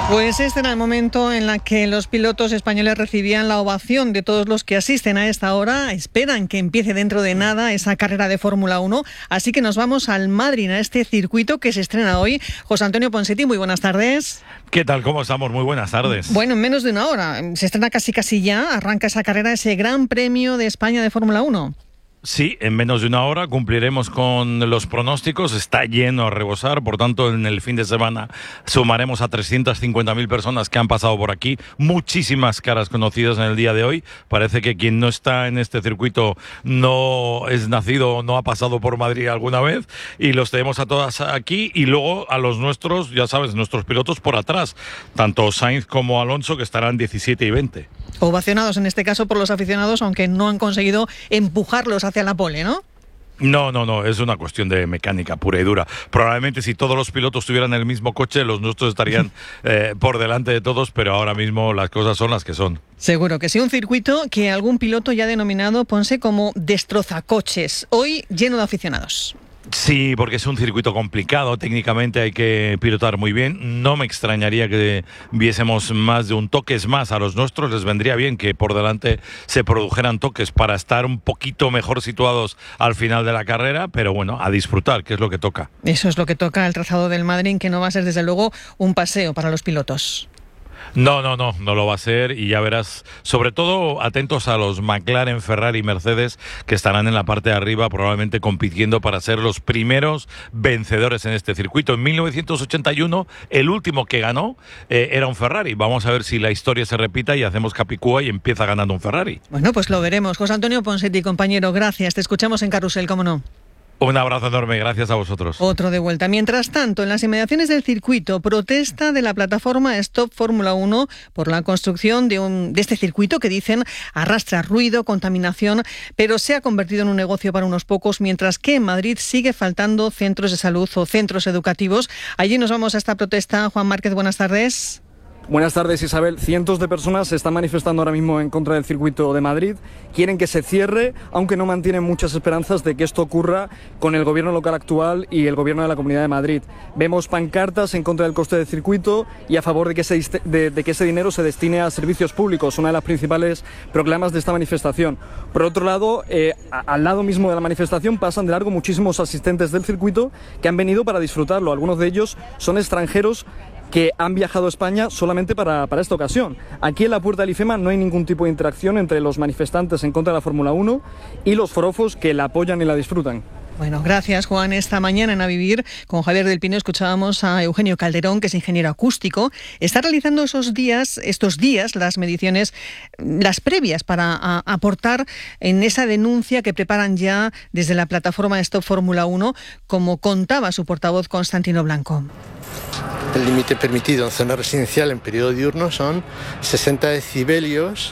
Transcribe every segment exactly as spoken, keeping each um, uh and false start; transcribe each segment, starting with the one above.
Pues este era el momento en el que los pilotos españoles recibían la ovación de todos los que asisten a esta hora. Esperan que empiece dentro de nada esa carrera de Fórmula uno. Así que nos vamos al Madrid, a este circuito que se estrena hoy. José Antonio Ponseti, muy buenas tardes. ¿Qué tal? ¿Cómo estamos? Muy buenas tardes. Bueno, en menos de una hora. Se estrena casi casi ya. Arranca esa carrera, ese Gran Premio de España de Fórmula uno. Sí, en menos de una hora cumpliremos con los pronósticos. Está lleno a rebosar, por tanto, en el fin de semana sumaremos a trescientas cincuenta mil personas que han pasado por aquí. Muchísimas caras conocidas en el día de hoy. Parece que quien no está en este circuito no es nacido o no ha pasado por Madrid alguna vez. Y los tenemos a todas aquí y luego a los nuestros, ya sabes, nuestros pilotos por atrás. Tanto Sainz como Alonso, que estarán diecisiete y veinte. Ovacionados en este caso por los aficionados, aunque no han conseguido empujarlos hacia la pole, ¿no? No, no, no, es una cuestión de mecánica pura y dura. Probablemente si todos los pilotos tuvieran el mismo coche, los nuestros estarían eh, por delante de todos, pero ahora mismo las cosas son las que son. Seguro que sí, un circuito que algún piloto ya ha denominado, Ponce, como destrozacoches, hoy lleno de aficionados. Sí, porque es un circuito complicado, técnicamente hay que pilotar muy bien. No me extrañaría que viésemos más de un toque. Es más, a los nuestros les vendría bien que por delante se produjeran toques para estar un poquito mejor situados al final de la carrera, pero bueno, a disfrutar, que es lo que toca. Eso es lo que toca el trazado del Madrid, que no va a ser desde luego un paseo para los pilotos. No, no, no, no lo va a ser y ya verás, sobre todo atentos a los McLaren, Ferrari y Mercedes que estarán en la parte de arriba probablemente compitiendo para ser los primeros vencedores en este circuito. En mil novecientos ochenta y uno el último que ganó eh, era un Ferrari. Vamos a ver si la historia se repita y hacemos Capicúa y empieza ganando un Ferrari. Bueno, pues lo veremos. José Antonio Ponseti, compañero, gracias. Te escuchamos en Carrusel, ¿cómo no? Un abrazo enorme, gracias a vosotros. Otro de vuelta. Mientras tanto, en las inmediaciones del circuito, protesta de la plataforma Stop Fórmula uno por la construcción de, un, de este circuito que dicen arrastra ruido, contaminación, pero se ha convertido en un negocio para unos pocos, mientras que en Madrid sigue faltando centros de salud o centros educativos. Allí nos vamos a esta protesta. Juan Márquez, buenas tardes. Buenas tardes, Isabel. Cientos de personas se están manifestando ahora mismo en contra del circuito de Madrid. Quieren que se cierre, aunque no mantienen muchas esperanzas de que esto ocurra con el gobierno local actual y el gobierno de la Comunidad de Madrid. Vemos pancartas en contra del coste del circuito y a favor de que, se, de, de que ese dinero se destine a servicios públicos, una de las principales proclamas de esta manifestación. Por otro lado, eh, a, al lado mismo de la manifestación pasan de largo muchísimos asistentes del circuito que han venido para disfrutarlo. Algunos de ellos son extranjeros que han viajado a España solamente para, para esta ocasión. Aquí en la puerta del IFEMA no hay ningún tipo de interacción entre los manifestantes en contra de la Fórmula uno y los forofos que la apoyan y la disfrutan. Bueno, gracias, Juan. Esta mañana en A Vivir, con Javier del Pino, escuchábamos a Eugenio Calderón, que es ingeniero acústico. Está realizando esos días, estos días las mediciones, las previas para a, aportar en esa denuncia que preparan ya desde la plataforma Stop Fórmula uno, como contaba su portavoz Constantino Blanco. El límite permitido en zona residencial en periodo diurno son sesenta decibelios.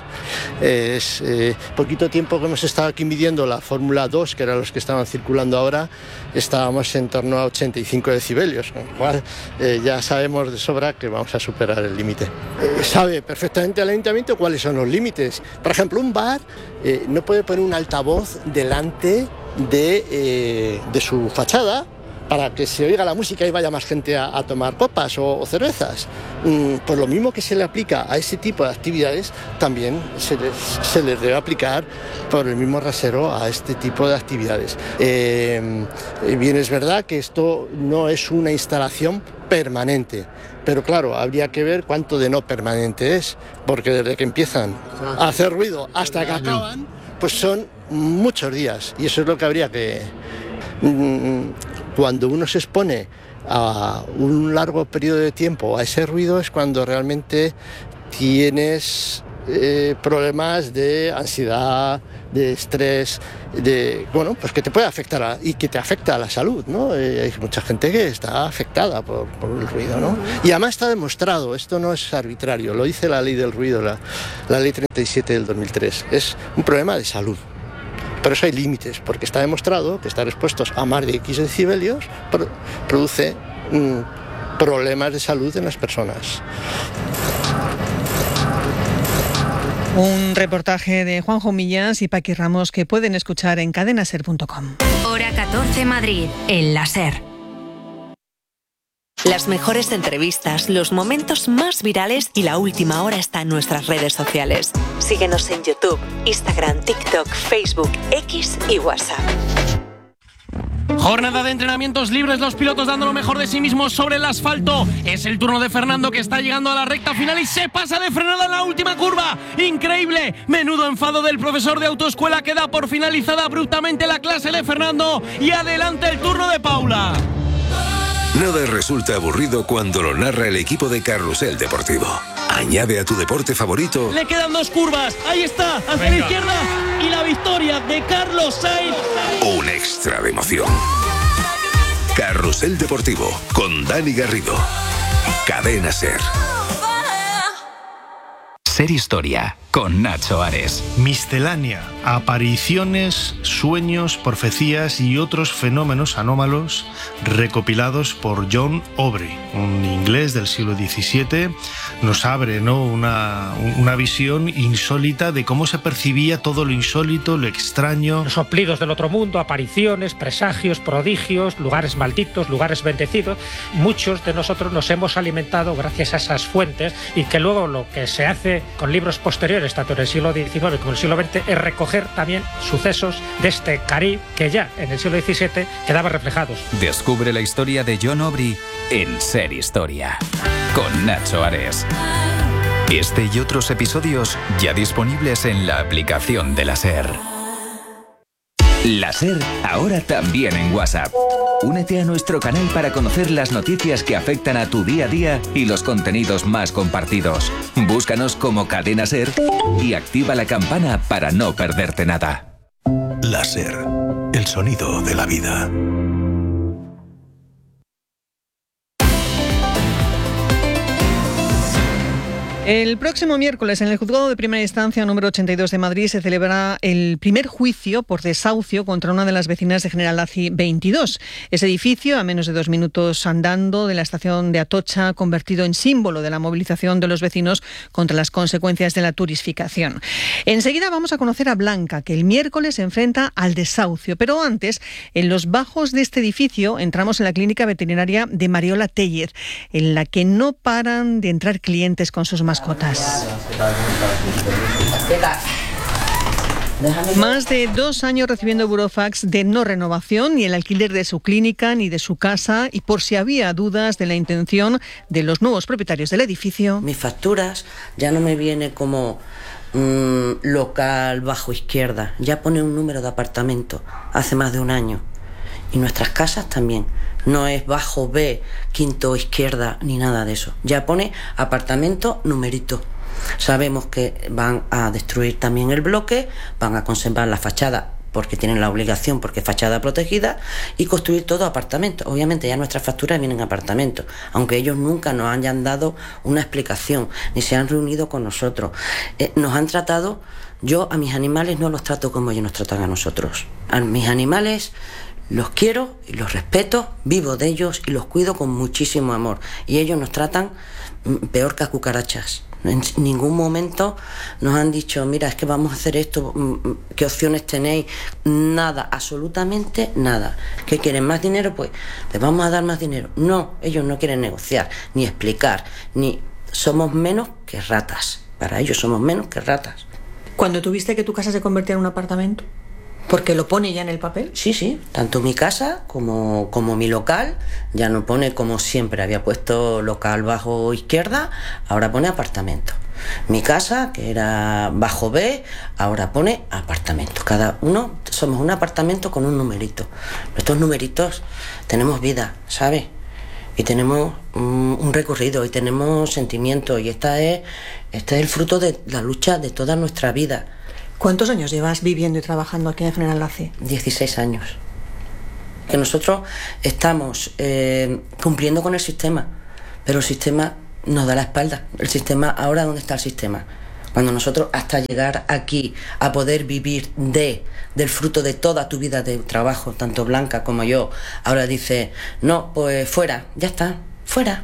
Es eh, poquito tiempo que hemos estado aquí midiendo la Fórmula dos, que eran los que estaban circulando ahora, estábamos en torno a ochenta y cinco decibelios, con lo cual eh, ya sabemos de sobra que vamos a superar el límite. Eh, sabe perfectamente el ayuntamiento cuáles son los límites. Por ejemplo, un bar eh, no puede poner un altavoz delante de, eh, de su fachada para que se oiga la música y vaya más gente a, a tomar copas o, o cervezas. Mm, pues lo mismo que se le aplica a ese tipo de actividades, también se les, se les debe aplicar por el mismo rasero a este tipo de actividades. Eh, bien, es verdad que esto no es una instalación permanente, pero claro, habría que ver cuánto de no permanente es, porque desde que empiezan a hacer ruido hasta que acaban, pues son muchos días, y eso es lo que habría que... Mm, Cuando uno se expone a un largo periodo de tiempo a ese ruido es cuando realmente tienes eh, problemas de ansiedad, de estrés, de bueno, pues que te puede afectar a, y que te afecta a la salud, ¿no? Eh, hay mucha gente que está afectada por, por el ruido, ¿no? Y además está demostrado, esto no es arbitrario, lo dice la ley del ruido, la, la ley treinta y siete del dos mil tres, es un problema de salud. Pero eso hay límites, porque está demostrado que estar expuestos a más de X decibelios produce mmm, problemas de salud en las personas. Un reportaje de Juanjo Millas y Paqui Ramos que pueden escuchar en cadena ser punto com. Hora catorce Madrid, el láser. Las mejores entrevistas, los momentos más virales y la última hora está en nuestras redes sociales. Síguenos en YouTube, Instagram, TikTok, Facebook, X y WhatsApp. Jornada de entrenamientos libres, los pilotos dando lo mejor de sí mismos sobre el asfalto. Es el turno de Fernando, que está llegando a la recta final y se pasa de frenada en la última curva. ¡Increíble! Menudo enfado del profesor de autoescuela, que da por finalizada abruptamente la clase de Fernando. Y adelante el turno de Paula. Nada resulta aburrido cuando lo narra el equipo de Carrusel Deportivo. Añade a tu deporte favorito. Le quedan dos curvas. Ahí está, hacia Venga. la izquierda. Y la victoria de Carlos Sainz. Un extra de emoción. Carrusel Deportivo con Dani Garrido. Cadena Ser. Ser Historia con Nacho Ares. Miscelánea, apariciones, sueños, profecías y otros fenómenos anómalos recopilados por John Aubrey, un inglés del siglo diecisiete. Nos abre, ¿no?, una, una visión insólita de cómo se percibía todo lo insólito, lo extraño. Los soplidos del otro mundo, apariciones, presagios, prodigios, lugares malditos, lugares bendecidos. Muchos de nosotros nos hemos alimentado gracias a esas fuentes, y que luego lo que se hace con libros posteriores, tanto en el siglo diecinueve como en el siglo veinte, es recoger también sucesos de este Caribe que ya en el siglo diecisiete quedaban reflejados. Descubre la historia de John Aubrey en Ser Historia con Nacho Ares. Este y otros episodios ya disponibles en la aplicación de la Ser. La Ser, ahora también en WhatsApp. Únete a nuestro canal para conocer las noticias que afectan a tu día a día y los contenidos más compartidos. Búscanos como Cadena Ser y activa la campana para no perderte nada. La Ser, el sonido de la vida. El próximo miércoles, en el Juzgado de Primera Instancia número ochenta y dos de Madrid, se celebra el primer juicio por desahucio contra una de las vecinas de General Laci veintidós. Ese edificio, a menos de dos minutos andando de la estación de Atocha, convertido en símbolo de la movilización de los vecinos contra las consecuencias de la turistificación. Enseguida vamos a conocer a Blanca, que el miércoles se enfrenta al desahucio. Pero antes, en los bajos de este edificio, entramos en la clínica veterinaria de Mariola Tellez, en la que no paran de entrar clientes con sus mascotas. Mascotas. Más de dos años recibiendo burofax de no renovación, ni el alquiler de su clínica ni de su casa, y por si había dudas de la intención de los nuevos propietarios del edificio. Mis facturas ya no me viene como mmm, local bajo izquierda, ya pone un número de apartamento hace más de un año. Y nuestras casas también. No es bajo B, quinto izquierda, ni nada de eso. Ya pone apartamento, numerito. Sabemos que van a destruir también el bloque, van a conservar la fachada porque tienen la obligación, porque es fachada protegida, y construir todo apartamento. Obviamente ya nuestras facturas vienen apartamentos, aunque ellos nunca nos hayan dado una explicación, ni se han reunido con nosotros. Eh, nos han tratado, yo a mis animales no los trato como ellos nos tratan a nosotros. A mis animales los quiero y los respeto, vivo de ellos y los cuido con muchísimo amor. Y ellos nos tratan peor que a cucarachas. En ningún momento nos han dicho, mira, es que vamos a hacer esto, ¿qué opciones tenéis? Nada, absolutamente nada. ¿Qué quieren? ¿Más dinero? Pues les vamos a dar más dinero. No, ellos no quieren negociar, ni explicar, ni somos menos que ratas. Para ellos somos menos que ratas. ¿Cuando tuviste que tu casa se convertía en un apartamento? ¿Porque lo pone ya en el papel? Sí, sí, tanto mi casa como, como mi local, ya no pone como siempre, había puesto local bajo izquierda, ahora pone apartamento. Mi casa, que era bajo B, ahora pone apartamento. Cada uno somos un apartamento con un numerito. Nuestros numeritos tenemos vida, ¿sabes? Y tenemos un, un recorrido y tenemos sentimientos, y esta es, este es el fruto de la lucha de toda nuestra vida. ¿Cuántos años llevas viviendo y trabajando aquí en General Laci? dieciséis años. Que nosotros estamos eh, cumpliendo con el sistema, pero el sistema nos da la espalda. El sistema, ahora, ¿dónde está el sistema? Cuando nosotros, hasta llegar aquí a poder vivir de del fruto de toda tu vida de trabajo, tanto Blanca como yo, ahora dice, no, pues fuera, ya está, fuera,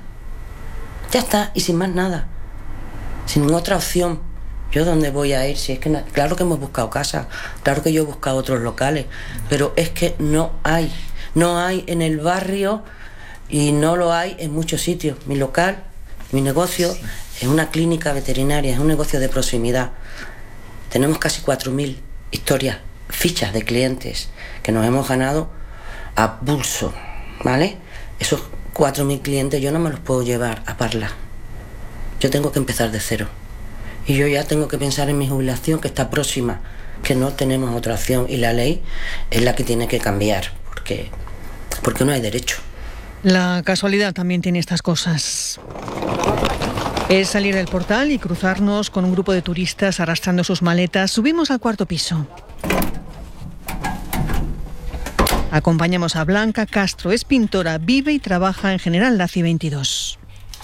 ya está, y sin más nada, sin otra opción. ¿Yo dónde voy a ir? Si es que no, claro que hemos buscado casa, claro que yo he buscado otros locales, pero es que no hay, no hay en el barrio y no lo hay en muchos sitios. Mi local, mi negocio, sí, es una clínica veterinaria, es un negocio de proximidad. Tenemos casi cuatro mil historias, fichas de clientes que nos hemos ganado a pulso, ¿vale? Esos cuatro mil clientes yo no me los puedo llevar a Parla. Yo tengo que empezar de cero. Y yo ya tengo que pensar en mi jubilación, que está próxima, que no tenemos otra opción. Y la ley es la que tiene que cambiar, porque, porque no hay derecho. La casualidad también tiene estas cosas. Es salir del portal y cruzarnos con un grupo de turistas arrastrando sus maletas. Subimos al cuarto piso. Acompañamos a Blanca Castro. Es pintora, vive y trabaja en General Laci veintidós.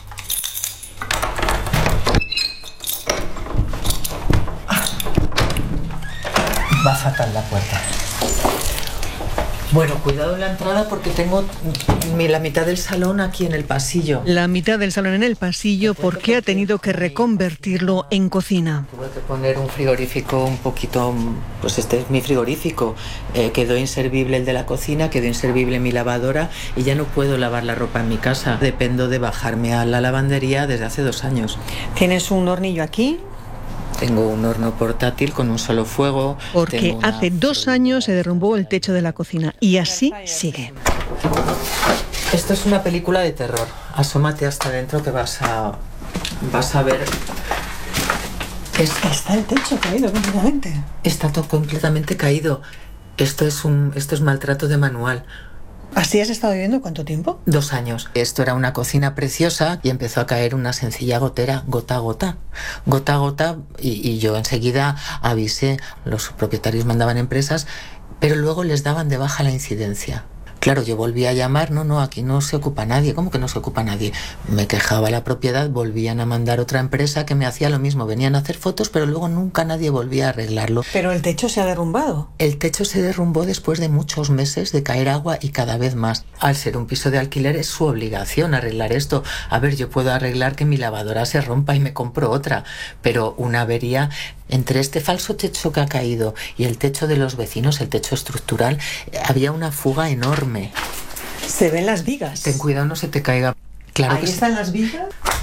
Va fatal la puerta. Bueno, cuidado en la entrada porque tengo la mitad del salón aquí en el pasillo. La mitad del salón en el pasillo porque ha tenido que reconvertirlo en cocina. Tuve que poner un frigorífico un poquito... Pues este es mi frigorífico. Eh, quedó inservible el de la cocina, quedó inservible mi lavadora y ya no puedo lavar la ropa en mi casa. Dependo de bajarme a la lavandería desde hace dos años. ¿Tienes un hornillo aquí? Tengo un horno portátil con un solo fuego. Porque una... hace dos años se derrumbó el techo de la cocina y así sigue. Esto es una película de terror. Asómate hasta dentro que vas a vas a ver. Es... Está el techo caído completamente. Está todo completamente caído. Esto es un esto es maltrato de manual. ¿Así has estado viviendo cuánto tiempo? Dos años. Esto era una cocina preciosa y empezó a caer una sencilla gotera, gota a gota. Gota a gota y, y yo enseguida avisé, los propietarios mandaban empresas, pero luego les daban de baja la incidencia. Claro, yo volví a llamar, no, no, aquí no se ocupa nadie. ¿Cómo que no se ocupa nadie? Me quejaba la propiedad, volvían a mandar otra empresa que me hacía lo mismo. Venían a hacer fotos, pero luego nunca nadie volvía a arreglarlo. ¿Pero el techo se ha derrumbado? El techo se derrumbó después de muchos meses de caer agua y cada vez más. Al ser un piso de alquiler es su obligación arreglar esto. A ver, yo puedo arreglar que mi lavadora se rompa y me compro otra, pero una avería... Entre este falso techo que ha caído y el techo de los vecinos, el techo estructural, había una fuga enorme. Se ven las vigas. Ten cuidado, no se te caiga. Claro Ahí que están sí. Las vigas.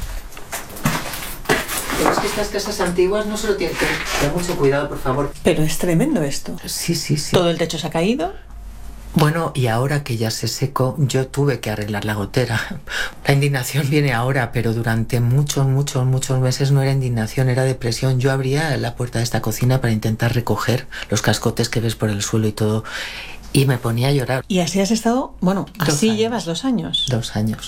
Pero es que estas casas antiguas no solo tienen que tener mucho cuidado, por favor. Pero es tremendo esto. Sí, sí, sí. Todo el techo se ha caído. Bueno, y ahora que ya se secó, yo tuve que arreglar la gotera. La indignación viene ahora, pero durante muchos, muchos, muchos meses no era indignación, era depresión. Yo abría la puerta de esta cocina para intentar recoger los cascotes que ves por el suelo y todo, y me ponía a llorar. Y así has estado, bueno, así años. llevas dos años. Dos años.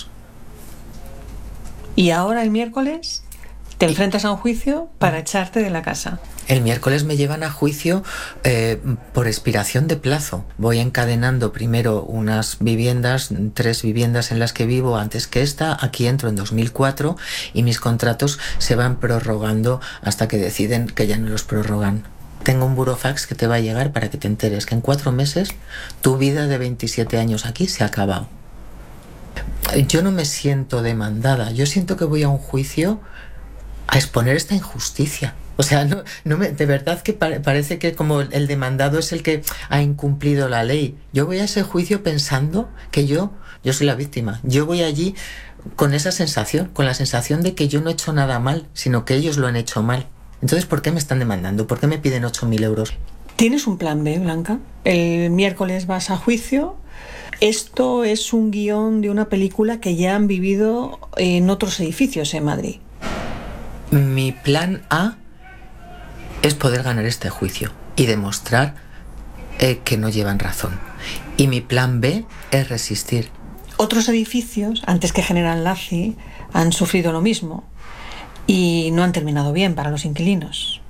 Y ahora el miércoles te enfrentas a un juicio para echarte de la casa. El miércoles me llevan a juicio eh, por expiración de plazo. Voy encadenando primero unas viviendas, tres viviendas en las que vivo antes que esta. Aquí entro en dos mil cuatro y mis contratos se van prorrogando hasta que deciden que ya no los prorrogan. Tengo un burofax que te va a llegar para que te enteres que en cuatro meses tu vida de veintisiete años aquí se ha acabado. Yo no me siento demandada. Yo siento que voy a un juicio a exponer esta injusticia. O sea, no, no me, de verdad que pare, parece que como el demandado es el que ha incumplido la ley. Yo voy a ese juicio pensando que yo, yo soy la víctima. Yo voy allí con esa sensación, con la sensación de que yo no he hecho nada mal, sino que ellos lo han hecho mal. Entonces, ¿por qué me están demandando? ¿Por qué me piden ocho mil euros? ¿Tienes un plan B, Blanca? El miércoles vas a juicio. Esto es un guión de una película que ya han vivido en otros edificios en Madrid. Mi plan A es poder ganar este juicio y demostrar eh, que no llevan razón. Y mi plan B es resistir. Otros edificios, antes que General Laci, han sufrido lo mismo y no han terminado bien para los inquilinos.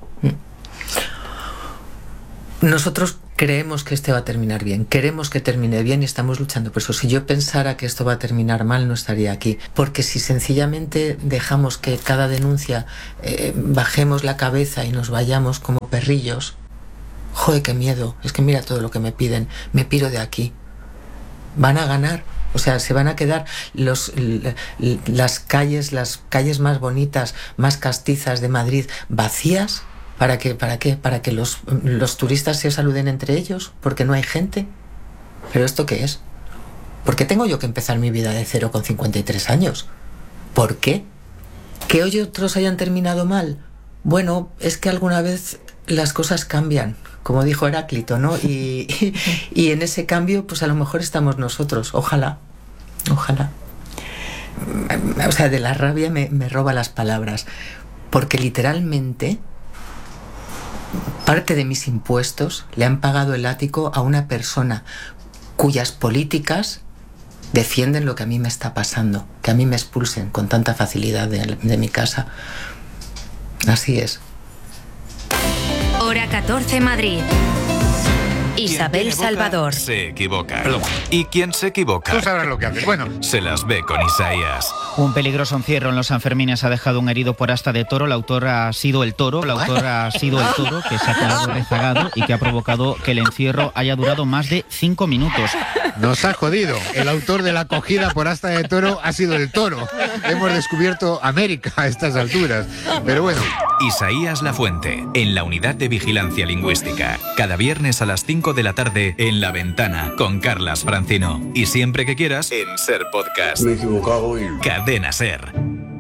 Nosotros creemos que este va a terminar bien, queremos que termine bien y estamos luchando por eso. Si yo pensara que esto va a terminar mal, no estaría aquí. Porque si sencillamente dejamos que cada denuncia eh, bajemos la cabeza y nos vayamos como perrillos, joder, qué miedo, es que mira todo lo que me piden, me piro de aquí. Van a ganar, o sea, se van a quedar los, las calles, las calles más bonitas, más castizas de Madrid vacías. ¿Para qué? ¿Para qué? ¿Para que los, los turistas se saluden entre ellos? ¿Porque no hay gente? ¿Pero esto qué es? ¿Por qué tengo yo que empezar mi vida de cero con cincuenta y tres años? ¿Por qué? ¿Que hoy otros hayan terminado mal? Bueno, es que alguna vez las cosas cambian, como dijo Heráclito, ¿no? Y, y, y en ese cambio, pues a lo mejor estamos nosotros. Ojalá, ojalá. O sea, de la rabia me, me roba las palabras, porque literalmente parte de mis impuestos le han pagado el ático a una persona cuyas políticas defienden lo que a mí me está pasando, que a mí me expulsen con tanta facilidad de, de mi casa. Así es. Hora catorce, Madrid. Isabel Salvador. Se equivoca. ¿Y quién se equivoca? Tú sabrás lo que haces. Bueno. Se las ve con Isaías. Un peligroso encierro en los Sanfermines ha dejado un herido por asta de toro. El autor ha sido el toro. El autor ha sido el toro que se ha quedado rezagado y que ha provocado que el encierro haya durado más de cinco minutos. Nos ha jodido. El autor de la acogida por asta de toro ha sido el toro. Hemos descubierto América a estas alturas. Pero bueno. Isaías Lafuente, en la Unidad de Vigilancia Lingüística. Cada viernes a las cinco de la tarde en La Ventana con Carlas Francino. Y siempre que quieras en Ser Podcast. Me he equivocado y... Cadena Ser.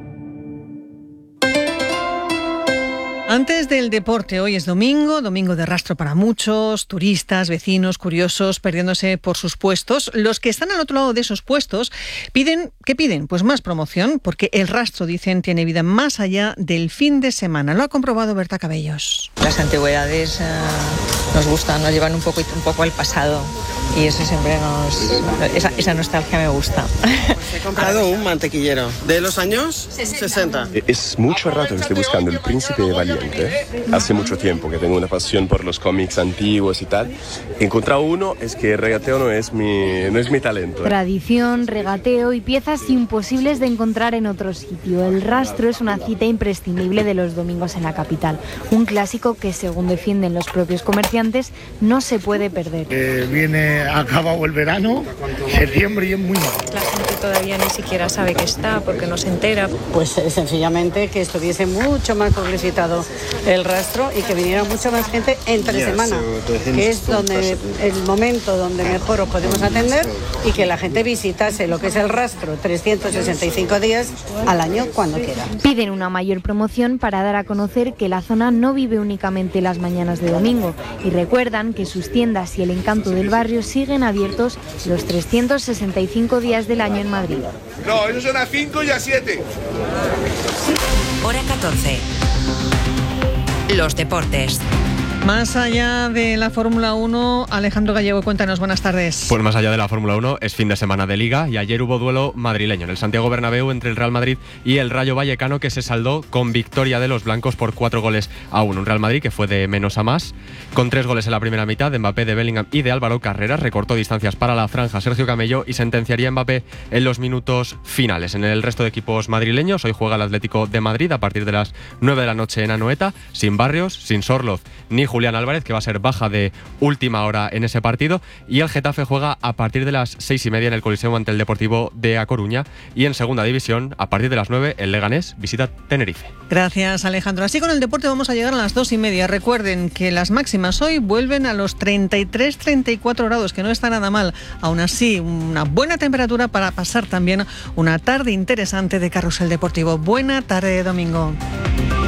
Antes del deporte, hoy es domingo, domingo de rastro para muchos, turistas, vecinos, curiosos, perdiéndose por sus puestos. Los que están al otro lado de esos puestos piden, ¿qué piden? Pues más promoción, porque el rastro, dicen, tiene vida más allá del fin de semana. Lo ha comprobado Berta Cabellos. Las antigüedades eh, nos gustan, nos llevan un poco, un poco al pasado. Y eso siempre nos... Esa, esa nostalgia me gusta. Pues he comprado un mantequillero. ¿De los años? sesenta. Es mucho rato que estoy buscando El Príncipe Valiente. Hace mucho tiempo que tengo una pasión por los cómics antiguos y tal. He encontrado uno, es que el regateo no es mi, no es mi talento. Tradición, regateo y piezas imposibles de encontrar en otro sitio. El rastro es una cita imprescindible de los domingos en la capital. Un clásico que, según defienden los propios comerciantes, no se puede perder. Eh, viene acabado el verano, septiembre y es muy malo. La gente todavía ni siquiera sabe que está porque no se entera. Pues eh, sencillamente que estuviese mucho más publicitado el rastro y que viniera mucha más gente entre semana, que es donde el momento donde mejor os podemos atender y que la gente visitase lo que es el rastro trescientos sesenta y cinco días al año cuando quiera. Piden una mayor promoción para dar a conocer que la zona no vive únicamente las mañanas de domingo y recuerdan que sus tiendas y el encanto del barrio siguen abiertos los trescientos sesenta y cinco días del año en Madrid. No, esos son a cinco y a siete. Hora catorce. Los deportes. Más allá de la Fórmula uno, Alejandro Gallego, cuéntanos, buenas tardes. Pues más allá de la Fórmula uno, es fin de semana de Liga y ayer hubo duelo madrileño en el Santiago Bernabéu entre el Real Madrid y el Rayo Vallecano, que se saldó con victoria de los blancos por cuatro goles a uno. Un Real Madrid que fue de menos a más, con tres goles en la primera mitad de Mbappé, de Bellingham y de Álvaro Carreras. Recortó distancias para la franja Sergio Camello y sentenciaría a Mbappé en los minutos finales. En el resto de equipos madrileños, hoy juega el Atlético de Madrid a partir de las nueve de la noche en Anoeta, sin Barrios, sin Sorloz ni Julián Álvarez, que va a ser baja de última hora en ese partido, y el Getafe juega a partir de las seis y media en el Coliseo ante el Deportivo de A Coruña, y en segunda división, a partir de las nueve, el Leganés visita Tenerife. Gracias, Alejandro. Así con el deporte vamos a llegar a las dos y media. Recuerden que las máximas hoy vuelven a los treinta y tres, treinta y cuatro grados, que no está nada mal. Aún así, una buena temperatura para pasar también una tarde interesante de carrusel deportivo. Buena tarde de domingo.